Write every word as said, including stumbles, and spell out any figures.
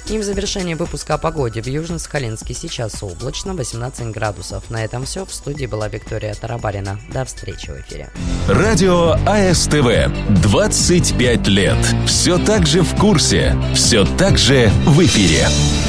И в завершение выпуска о погоде. В Южно-Сахалинске сейчас облачно, восемнадцать градусов. На этом все. В студии была Виктория Тарабарина. До встречи в эфире. Радио АСТВ. двадцать пять лет. Все так же в курсе. Все так же в эфире.